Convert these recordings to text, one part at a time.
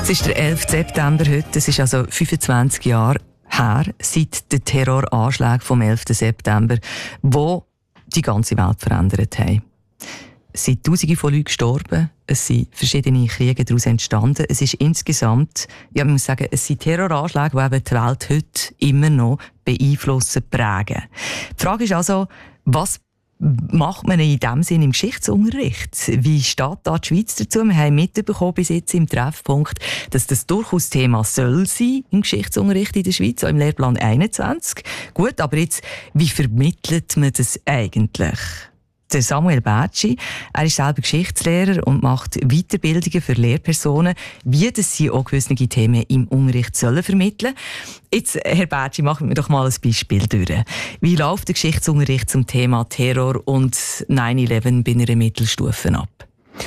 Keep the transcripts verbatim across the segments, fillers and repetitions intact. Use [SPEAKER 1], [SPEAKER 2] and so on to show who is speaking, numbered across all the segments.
[SPEAKER 1] Es ist der elfte September heute, es ist also fünfundzwanzig Jahre her, seit den Terroranschlägen vom elften September, die die ganze Welt verändert haben. Es sind Tausende von Leuten gestorben, es sind verschiedene Kriege daraus entstanden. Es ist insgesamt, ja, man muss sagen, es sind Terroranschläge, die eben die Welt heute immer noch beeinflussen, prägen. Die Frage ist also, was macht man in diesem Sinne im Geschichtsunterricht? Wie steht da die Schweiz dazu? Wir haben mitbekommen bis jetzt im Treffpunkt, dass das durchaus Thema soll sein im Geschichtsunterricht in der Schweiz, auch im Lehrplan einundzwanzig. Gut, aber jetzt, wie vermittelt man das eigentlich? Der Samuel Bertschi, er ist selber Geschichtslehrer und macht Weiterbildungen für Lehrpersonen, wie das sie auch gewisse Themen im Unterricht sollen vermitteln. Jetzt, Herr Bertschi, machen wir doch mal ein Beispiel durch. Wie läuft der Geschichtsunterricht zum Thema Terror und neun elf bei einer Mittelstufe ab?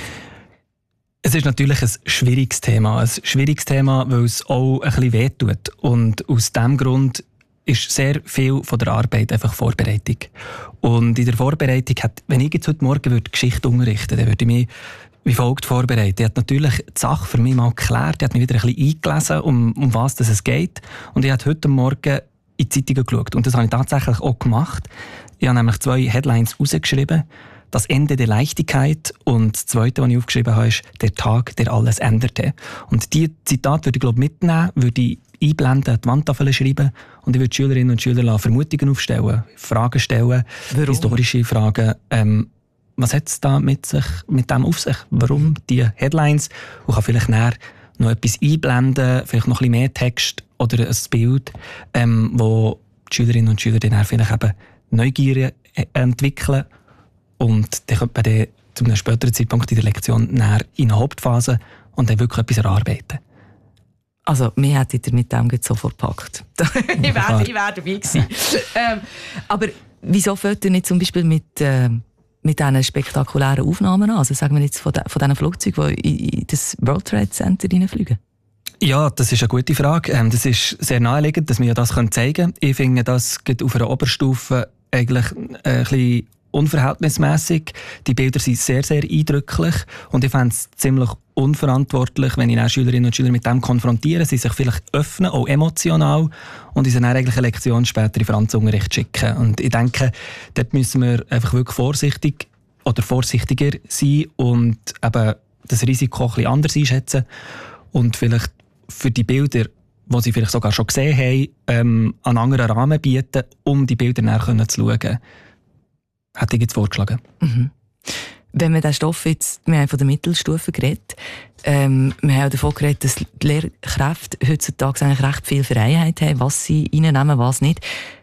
[SPEAKER 2] Es ist natürlich ein schwieriges Thema. Ein schwieriges Thema, weil es auch ein bisschen wehtut. Und aus diesem Grund ist sehr viel von der Arbeit einfach Vorbereitung. Und in der Vorbereitung hat, wenn ich jetzt heute Morgen würde Geschichte unterrichten würde, dann würde ich mich wie folgt vorbereiten. Ich habe natürlich die Sache für mich mal geklärt, ich habe mich wieder ein bisschen eingelesen, um, um was es geht. Und ich habe heute Morgen in die Zeitungen geschaut. Und das habe ich tatsächlich auch gemacht. Ich habe nämlich zwei Headlines rausgeschrieben. Das Ende der Leichtigkeit und das Zweite, was ich aufgeschrieben habe, ist der Tag, der alles änderte. Und diese Zitate würde ich glaube mitnehmen, würde ich einblenden, an die Wandtafel schreiben und ich würde Schülerinnen und Schüler Vermutungen aufstellen, Fragen stellen, Warum? historische Fragen. Ähm, was hat es da mit, sich, mit dem auf sich? Warum die Headlines? Und kann vielleicht näher noch etwas einblenden, vielleicht noch ein bisschen mehr Text oder ein Bild, ähm, wo die Schülerinnen und Schüler dann vielleicht eben Neugier entwickeln. Und dann könnte man dann zu einem späteren Zeitpunkt in der Lektion näher in eine Hauptphase und dann wirklich etwas erarbeiten.
[SPEAKER 1] Also, mir hätte ihr mit dem sofort gepackt. ich wäre ich wär dabei gewesen. ähm, aber wieso fällt ihr nicht zum Beispiel mit, äh, mit diesen spektakulären Aufnahmen an? Also sagen wir jetzt von, de, von diesen Flugzeugen, die in das World Trade Center reinfliegen?
[SPEAKER 2] Ja, das ist eine gute Frage. Ähm, das ist sehr naheliegend, dass wir das zeigen können. Ich finde, das geht auf einer Oberstufe eigentlich äh, ein bisschen unverhältnismäßig. Die Bilder sind sehr, sehr eindrücklich und ich fände es ziemlich unverantwortlich, wenn ich dann Schülerinnen und Schüler mit dem konfrontiere, sie sich vielleicht öffnen, auch emotional, und uns dann eigentlich eine Lektion später in Franzunterricht schicken. Und ich denke, dort müssen wir einfach wirklich vorsichtig oder vorsichtiger sein und eben das Risiko ein bisschen anders einschätzen und vielleicht für die Bilder, die sie vielleicht sogar schon gesehen haben, ähm, einen anderen Rahmen bieten, um die Bilder näher zu schauen. Hätte ich jetzt vorgeschlagen.
[SPEAKER 1] Mhm. Wenn wir den Stoff jetzt, wir haben von der Mittelstufe geredet, ähm, wir haben davon geredet, dass die Lehrkräfte heutzutage eigentlich recht viel Freiheit haben, was sie reinnehmen, was nicht.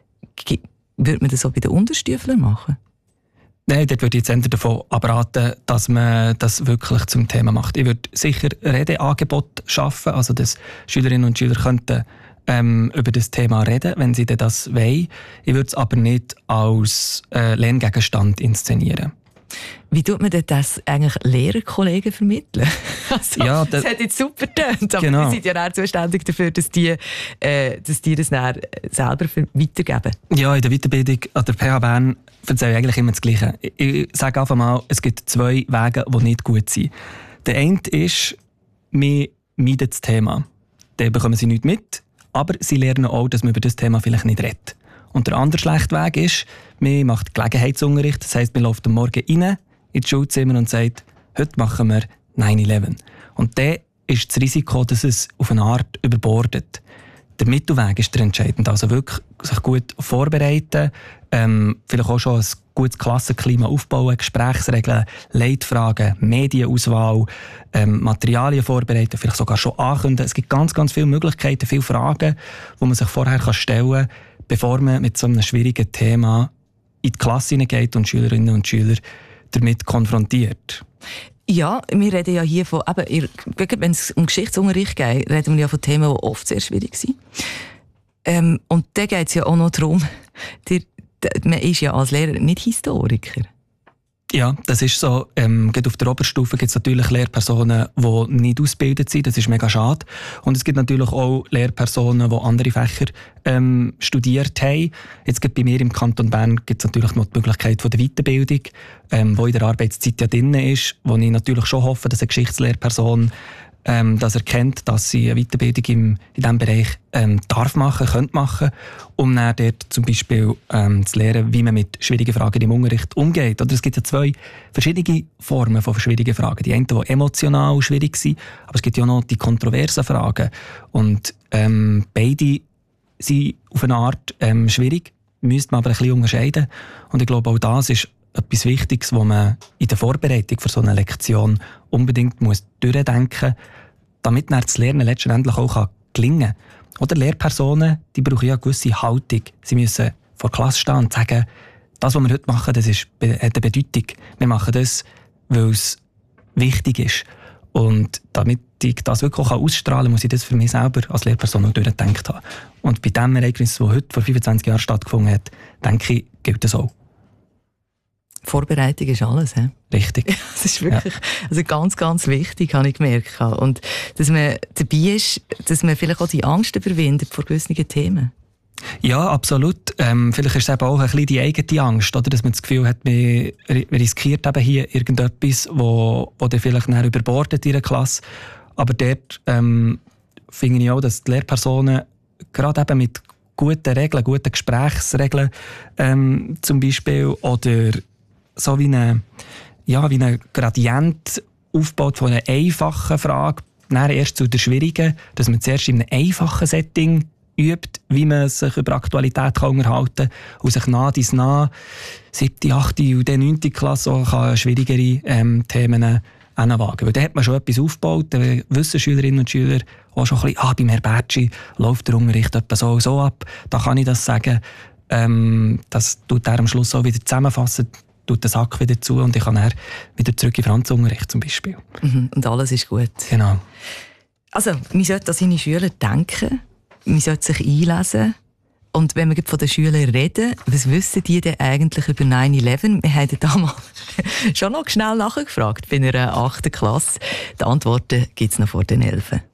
[SPEAKER 1] Würde man das auch bei den Unterstuflern machen?
[SPEAKER 2] Nein, dort würde ich jetzt eher davon abraten, dass man das wirklich zum Thema macht. Ich würde sicher Redeangebote schaffen, also dass Schülerinnen und Schüler könnten ähm, über das Thema reden, wenn sie das wollen. Ich würde es aber nicht als äh, Lerngegenstand inszenieren.
[SPEAKER 1] Wie tut man denn das eigentlich Lehrerkollegen vermitteln? Also, ja, das, das hat jetzt super getönt, aber genau. Die sind ja auch zuständig dafür, dass die, äh, dass die das dann selber weitergeben.
[SPEAKER 2] Ja, in der Weiterbildung an der P H Bern erzähle ich eigentlich immer das Gleiche. Ich, ich sage einfach mal, es gibt zwei Wege, die nicht gut sind. Der eine ist, wir meiden das Thema. Dann bekommen sie nichts mit, aber sie lernen auch, dass man über das Thema vielleicht nicht redet. Und der andere schlechte Weg ist, man macht Gelegenheitsunterricht. Das heisst, man läuft am Morgen rein ins Schulzimmer und sagt, heute machen wir neun elf. Und dann ist das Risiko, dass es auf eine Art überbordet. Der Mittelweg ist der entscheidende. Also wirklich sich gut vorbereiten, ähm, vielleicht auch schon ein gutes Klassenklima aufbauen, Gesprächsregeln, Leitfragen, Medienauswahl, ähm, Materialien vorbereiten, vielleicht sogar schon ankündigen. Es gibt ganz, ganz viele Möglichkeiten, viele Fragen, die man sich vorher stellen kann, bevor man mit so einem schwierigen Thema in die Klasse hineingeht und Schülerinnen und Schüler damit konfrontiert.
[SPEAKER 1] Ja, wir reden ja hier von, eben, wenn es um Geschichtsunterricht geht, reden wir ja von Themen, die oft sehr schwierig sind. Ähm, und da geht es ja auch noch darum, der, der, man ist ja als Lehrer nicht Historiker.
[SPEAKER 2] Ja, das ist so. Ähm, auf der Oberstufe gibt es natürlich Lehrpersonen, die nicht ausgebildet sind. Das ist mega schade. Und es gibt natürlich auch Lehrpersonen, die andere Fächer ähm, studiert haben. Jetzt bei mir im Kanton Bern gibt es natürlich noch die Möglichkeit von der Weiterbildung, ähm, die in der Arbeitszeit ja drin ist, wo ich natürlich schon hoffe, dass eine Geschichtslehrperson ähm, dass er kennt, dass sie eine Weiterbildung im, in diesem Bereich ähm, darf machen, könnte machen, um dann dort zum Beispiel ähm, zu lernen, wie man mit schwierigen Fragen im Unterricht umgeht. Oder es gibt ja zwei verschiedene Formen von schwierigen Fragen. Die einen, die emotional schwierig sind, aber es gibt ja auch noch die kontroversen Fragen. Und ähm, beide sind auf eine Art ähm, schwierig, müsste man aber ein bisschen unterscheiden. Und ich glaube, auch das ist etwas Wichtiges, was man in der Vorbereitung für so eine Lektion unbedingt muss durchdenken muss, damit dann das Lernen letztendlich auch gelingen kann. Oder Lehrpersonen, die brauchen ja eine gewisse Haltung. Sie müssen vor der Klasse stehen und sagen, das, was wir heute machen, das ist, hat eine Bedeutung. Wir machen das, weil es wichtig ist. Und damit ich das wirklich auch ausstrahlen kann, muss ich das für mich selber als Lehrperson auch durchgedacht haben. Und bei dem Ereignis, das heute vor fünfundzwanzig Jahren stattgefunden hat, denke ich, gilt das auch.
[SPEAKER 1] Vorbereitung ist alles, he?
[SPEAKER 2] Richtig.
[SPEAKER 1] Das ist wirklich ja. also ganz, ganz wichtig, habe ich gemerkt. Und dass man dabei ist, dass man vielleicht auch die Angst überwindet vor gewissen Themen.
[SPEAKER 2] Ja, absolut. Ähm, vielleicht ist es eben auch ein bisschen die eigene Angst, oder? Dass man das Gefühl hat, man riskiert eben hier irgendetwas, wo, wo dann vielleicht nachher überbordet in der Klasse. Aber dort ähm, finde ich auch, dass die Lehrpersonen gerade eben mit guten Regeln, guten Gesprächsregeln ähm, zum Beispiel, oder so wie eine, ja, wie eine Gradient aufbaut von einer einfachen Frage, dann erst zu der schwierigen, dass man zuerst in einem einfachen Setting übt, wie man sich über Aktualität kann unterhalten kann und sich nah dies nah siebte, achte und dann neunte Klasse auch kann schwierigere ähm, Themen hinwagen. Weil da hat man schon etwas aufgebaut, da wissen Schülerinnen und Schüler auch schon ein bisschen, ah, beim Herrn Bertschi läuft der Unterricht etwa so und so ab, da kann ich das sagen. Ähm, das tut er am Schluss auch wieder zusammenfassen, tut den Sack wieder zu und ich kann dann wieder zurück in Franzunterricht zum Beispiel.
[SPEAKER 1] Mhm, und alles ist gut.
[SPEAKER 2] Genau.
[SPEAKER 1] Also, man sollte an seine Schüler denken, man sollte sich einlesen. Und wenn wir von den Schülern reden, was wissen die denn eigentlich über neun elf? Wir haben damals schon noch schnell nachgefragt bei einer achten Klasse. Die Antworten gibt es noch vor den Elfen.